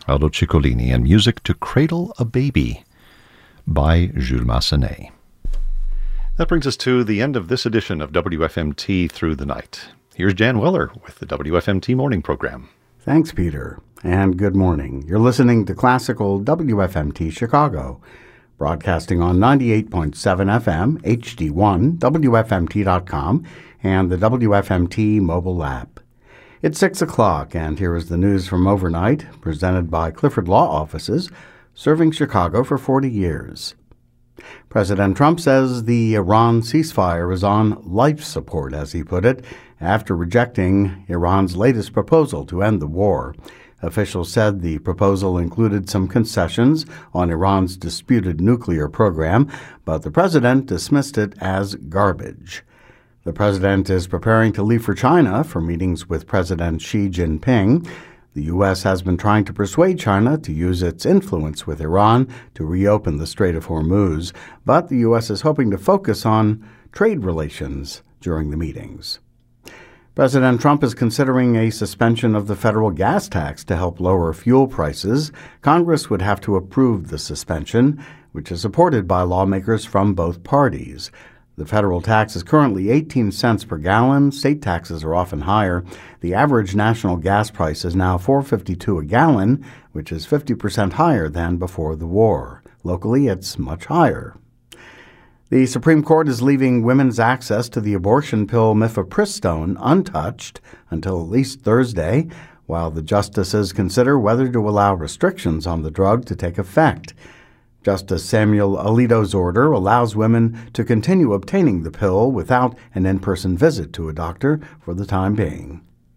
Aldo Ciccolini, and music to Cradle a Baby by Jules Massenet. That brings us to the end of this edition of WFMT Through the Night. Here's Jan Weller with the WFMT Morning Program. Thanks, Peter, and good morning. You're listening to Classical WFMT Chicago, broadcasting on 98.7 FM, HD1, WFMT.com, and the WFMT mobile app. It's 6 o'clock, and here is the news from overnight, presented by Clifford Law Offices, serving Chicago for 40 years. President Trump says the Iran ceasefire is on life support, as he put it, after rejecting Iran's latest proposal to end the war. Officials said the proposal included some concessions on Iran's disputed nuclear program, but the president dismissed it as garbage. The president is preparing to leave for China for meetings with President Xi Jinping. The U.S. has been trying to persuade China to use its influence with Iran to reopen the Strait of Hormuz, but the U.S. is hoping to focus on trade relations during the meetings. President Trump is considering a suspension of the federal gas tax to help lower fuel prices. Congress would have to approve the suspension, which is supported by lawmakers from both parties. The federal tax is currently 18 cents per gallon. State taxes are often higher. The average national gas price is now $4.52 a gallon, which is 50% higher than before the war. Locally, it's much higher. The Supreme Court is leaving women's access to the abortion pill mifepristone untouched until at least Thursday, while the justices consider whether to allow restrictions on the drug to take effect. Justice Samuel Alito's order allows women to continue obtaining the pill without an in-person visit to a doctor for the time being.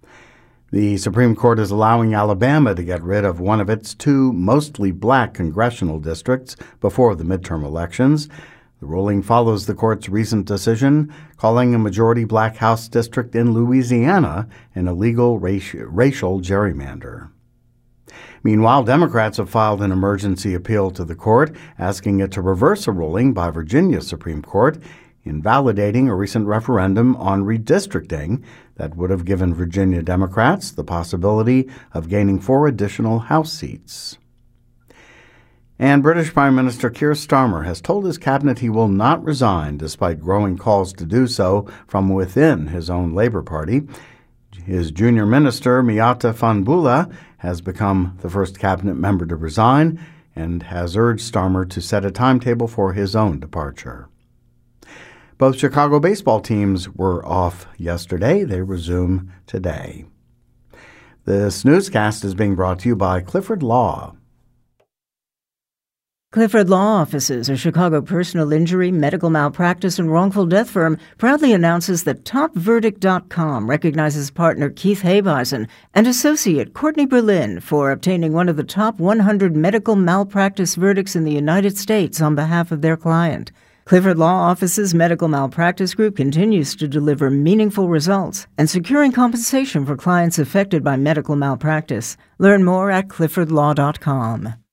The Supreme Court is allowing Alabama to get rid of one of its two mostly black congressional districts before the midterm elections. The ruling follows the court's recent decision calling a majority black House district in Louisiana an illegal racial gerrymander. Meanwhile, Democrats have filed an emergency appeal to the court, asking it to reverse a ruling by Virginia's Supreme Court invalidating a recent referendum on redistricting that would have given Virginia Democrats the possibility of gaining 4 additional House seats. And British Prime Minister Keir Starmer has told his cabinet he will not resign despite growing calls to do so from within his own Labour Party. His junior minister, Miatta Fahnbulleh, has become the first cabinet member to resign and has urged Starmer to set a timetable for his own departure. Both Chicago baseball teams were off yesterday. They resume today. This newscast is being brought to you by Clifford Law. Clifford Law Offices, a Chicago personal injury, medical malpractice, and wrongful death firm, proudly announces that TopVerdict.com recognizes partner Keith Habeisen and associate Courtney Berlin for obtaining one of the top 100 medical malpractice verdicts in the United States on behalf of their client. Clifford Law Offices' medical malpractice group continues to deliver meaningful results and securing compensation for clients affected by medical malpractice. Learn more at cliffordlaw.com.